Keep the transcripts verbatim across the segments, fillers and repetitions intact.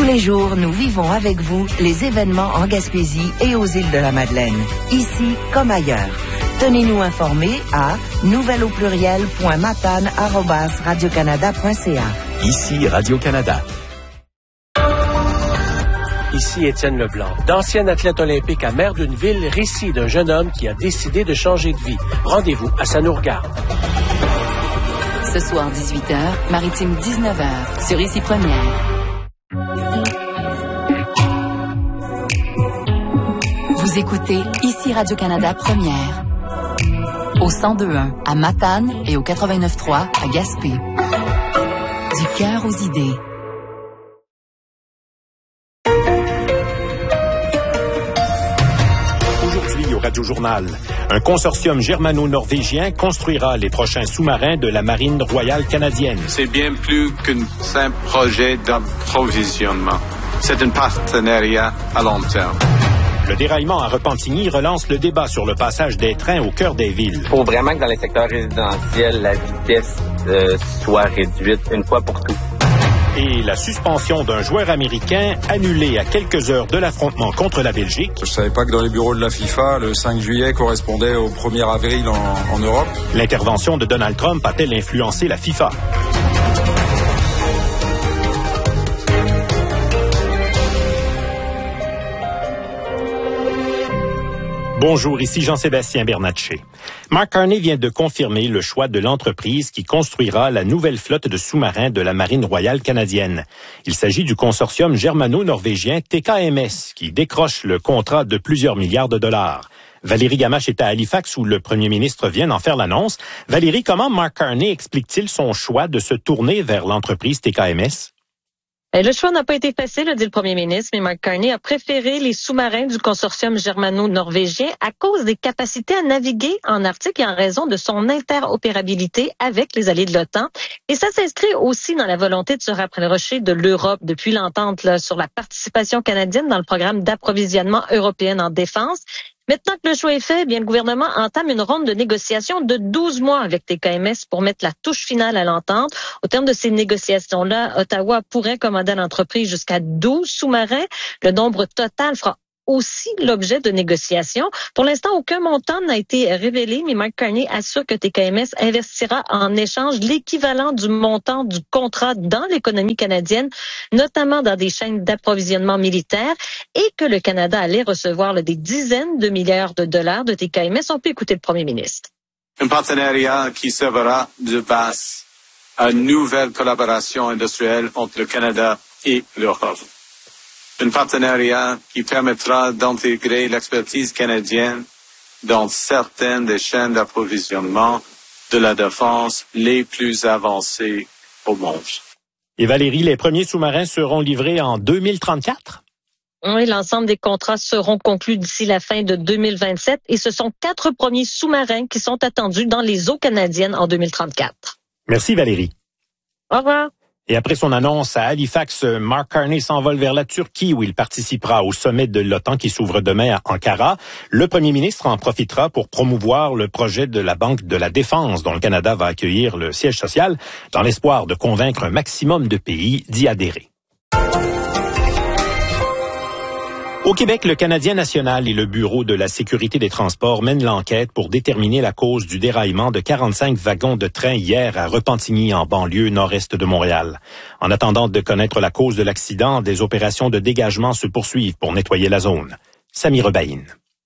Tous les jours, nous vivons avec vous les événements en Gaspésie et aux îles de la Madeleine, ici comme ailleurs. Tenez-nous informés à nouvelles au pluriel point matane arobase radiocanada point c a. Ici Radio-Canada. Ici Étienne Leblanc, d'ancien athlète olympique à Maire d'une ville, récit d'un jeune homme qui a décidé de changer de vie. Rendez-vous à Ça nous regarde. Ce soir dix-huit heures, Maritime dix-neuf heures, sur Ici Première. Vous écoutez Ici Radio-Canada Première. Au cent deux point un à Matane et au quatre-vingt-neuf point trois à Gaspé. Du cœur aux idées. Aujourd'hui au Radio-Journal, un consortium germano-norvégien construira les prochains sous-marins de la Marine royale canadienne. C'est bien plus qu'un simple projet d'approvisionnement. C'est un partenariat à long terme. Le déraillement à Repentigny relance le débat sur le passage des trains au cœur des villes. Il faut vraiment que dans les secteurs résidentiels, la vitesse euh, soit réduite une fois pour toutes. Et la suspension d'un joueur américain annulée à quelques heures de l'affrontement contre la Belgique. Je savais pas que dans les bureaux de la FIFA, le cinq juillet correspondait au premier avril en, en Europe. L'intervention de Donald Trump a-t-elle influencé la FIFA? Bonjour, ici Jean-Sébastien Bernatchez. Mark Carney vient de confirmer le choix de l'entreprise qui construira la nouvelle flotte de sous-marins de la Marine royale canadienne. Il s'agit du consortium germano-norvégien T K M S qui décroche le contrat de plusieurs milliards de dollars. Valérie Gamache est à Halifax où le premier ministre vient d'en faire l'annonce. Valérie, comment Mark Carney explique-t-il son choix de se tourner vers l'entreprise T K M S? Le choix n'a pas été facile, a dit le premier ministre, mais Mark Carney a préféré les sous-marins du consortium germano-norvégien à cause des capacités à naviguer en Arctique et en raison de son interopérabilité avec les alliés de l'OTAN. Et ça s'inscrit aussi dans la volonté de se rapprocher de l'Europe depuis l'entente là, sur la participation canadienne dans le programme d'approvisionnement européen en défense. Maintenant que le choix est fait, bien le gouvernement entame une ronde de négociations de douze mois avec T K M S pour mettre la touche finale à l'entente. Au terme de ces négociations-là, Ottawa pourrait commander à l'entreprise jusqu'à douze sous-marins. Le nombre total fera aussi l'objet de négociations. Pour l'instant, aucun montant n'a été révélé, mais Mark Carney assure que T K M S investira en échange l'équivalent du montant du contrat dans l'économie canadienne, notamment dans des chaînes d'approvisionnement militaire, et que le Canada allait recevoir là, des dizaines de milliards de dollars de T K M S. On peut écouter le premier ministre. Un partenariat qui servira de base à une nouvelle collaboration industrielle entre le Canada et l'Europe. Un partenariat qui permettra d'intégrer l'expertise canadienne dans certaines des chaînes d'approvisionnement de la défense les plus avancées au monde. Et Valérie, les premiers sous-marins seront livrés en deux mille trente-quatre? Oui, l'ensemble des contrats seront conclus d'ici la fin de deux mille vingt-sept et ce sont quatre premiers sous-marins qui sont attendus dans les eaux canadiennes en deux mille trente-quatre. Merci Valérie. Au revoir. Et après son annonce à Halifax, Mark Carney s'envole vers la Turquie où il participera au sommet de l'OTAN qui s'ouvre demain à Ankara. Le premier ministre en profitera pour promouvoir le projet de la Banque de la Défense dont le Canada va accueillir le siège social dans l'espoir de convaincre un maximum de pays d'y adhérer. Au Québec, le Canadien national et le Bureau de la sécurité des transports mènent l'enquête pour déterminer la cause du déraillement de quarante-cinq wagons de train hier à Repentigny, en banlieue nord-est de Montréal. En attendant de connaître la cause de l'accident, des opérations de dégagement se poursuivent pour nettoyer la zone. Samy Rebaïne.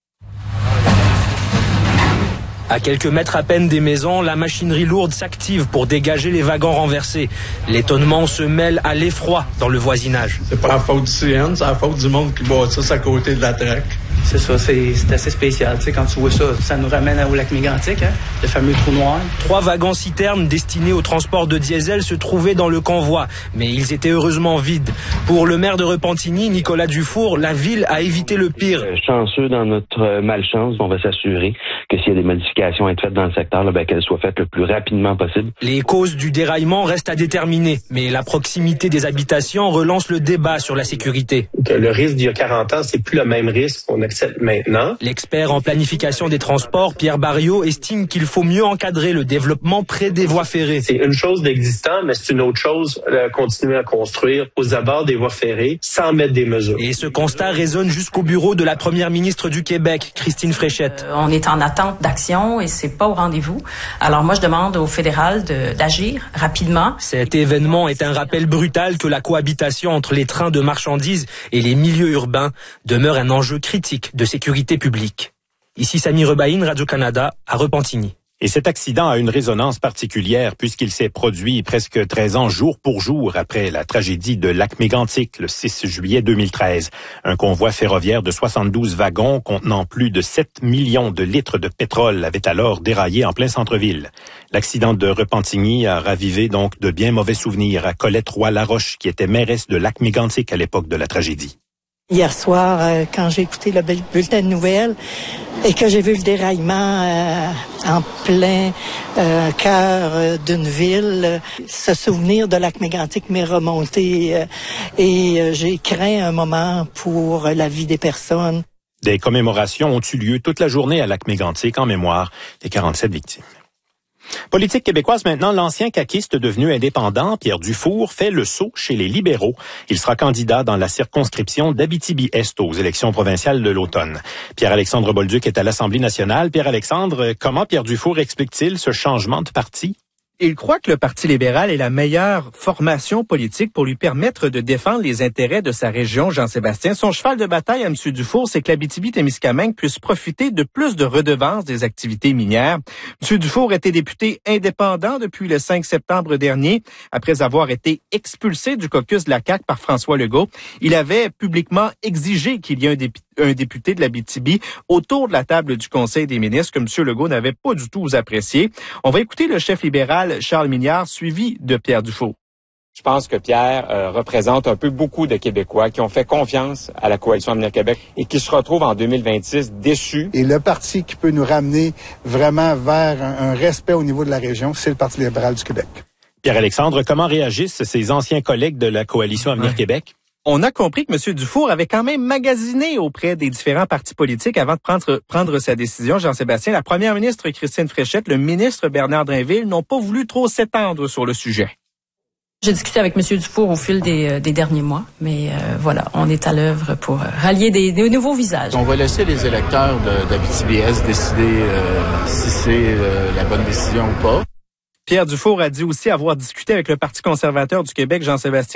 À quelques mètres à peine des maisons, la machinerie lourde s'active pour dégager les wagons renversés. L'étonnement se mêle à l'effroi dans le voisinage. C'est pas la faute du C N, c'est la faute du monde qui bâtisse à côté de la traque. C'est ça, c'est, c'est assez spécial. Tu sais, quand tu vois ça, ça nous ramène au lac Mégantic, hein, le fameux trou noir. Trois wagons-citernes destinés au transport de diesel se trouvaient dans le convoi, mais ils étaient heureusement vides. Pour le maire de Repentigny, Nicolas Dufour, la ville a évité le pire. Chanceux dans notre malchance, on va s'assurer que s'il y a des modifications à être faites dans le secteur, là, ben, qu'elles soient faites le plus rapidement possible. Les causes du déraillement restent à déterminer, mais la proximité des habitations relance le débat sur la sécurité. Le risque d'il y a quarante ans, c'est plus le même risque qu'on accepte maintenant. L'expert en planification des transports, Pierre Barriot, estime qu'il faut mieux encadrer le développement près des voies ferrées. C'est une chose d'existant, mais c'est une autre chose de continuer à construire aux abords des voies ferrées sans mettre des mesures. Et ce constat résonne jusqu'au bureau de la première ministre du Québec, Christine Fréchette. Euh, on est en attente d'action et c'est pas au rendez-vous. Alors moi, je demande au fédéral de, d'agir rapidement. Cet événement est un rappel brutal que la cohabitation entre les trains de marchandises et les milieux urbains demeure un enjeu critique de sécurité publique. Ici Samy Rebaïne, Radio-Canada, à Repentigny. Et cet accident a une résonance particulière puisqu'il s'est produit presque treize ans jour pour jour après la tragédie de Lac-Mégantic le six juillet deux mille treize. Un convoi ferroviaire de soixante-douze wagons contenant plus de sept millions de litres de pétrole avait alors déraillé en plein centre-ville. L'accident de Repentigny a ravivé donc de bien mauvais souvenirs à Colette Roy-Laroche qui était mairesse de Lac-Mégantic à l'époque de la tragédie. Hier soir, euh, quand j'ai écouté le bulletin de nouvelles et que j'ai vu le déraillement euh, en plein euh, cœur euh, d'une ville, euh, ce souvenir de Lac-Mégantic m'est remonté euh, et euh, j'ai craint un moment pour la vie des personnes. Des commémorations ont eu lieu toute la journée à Lac-Mégantic en mémoire des quarante-sept victimes. Politique québécoise maintenant, l'ancien caquiste devenu indépendant, Pierre Dufour, fait le saut chez les libéraux. Il sera candidat dans la circonscription d'Abitibi-Est aux élections provinciales de l'automne. Pierre-Alexandre Bolduc est à l'Assemblée nationale. Pierre-Alexandre, comment Pierre Dufour explique-t-il ce changement de parti? Il croit que le Parti libéral est la meilleure formation politique pour lui permettre de défendre les intérêts de sa région, Jean-Sébastien. Son cheval de bataille à M. Dufour, c'est que l'Abitibi-Témiscamingue puisse profiter de plus de redevances des activités minières. M. Dufour était député indépendant depuis le cinq septembre dernier, après avoir été expulsé du caucus de la C A Q par François Legault. Il avait publiquement exigé qu'il y ait un député un député de l'Abitibi autour de la table du Conseil des ministres que M. Legault n'avait pas du tout apprécié. On va écouter le chef libéral Charles Mignard, suivi de Pierre Dufault. Je pense que Pierre euh, représente un peu beaucoup de Québécois qui ont fait confiance à la Coalition Avenir Québec et qui se retrouvent en deux mille vingt-six déçus. Et le parti qui peut nous ramener vraiment vers un, un respect au niveau de la région, c'est le Parti libéral du Québec. Pierre-Alexandre, comment réagissent ses anciens collègues de la Coalition Avenir ouais. Québec? On a compris que M. Dufour avait quand même magasiné auprès des différents partis politiques avant de prendre, prendre sa décision. Jean-Sébastien, la première ministre Christine Fréchette, le ministre Bernard Drinville n'ont pas voulu trop s'étendre sur le sujet. J'ai discuté avec M. Dufour au fil des, des derniers mois, mais euh, voilà, on est à l'œuvre pour rallier des, des nouveaux visages. On va laisser les électeurs de, d'Abitibi-Est décider euh, si c'est euh, la bonne décision ou pas. Pierre Dufour a dit aussi avoir discuté avec le Parti conservateur du Québec, Jean-Sébastien,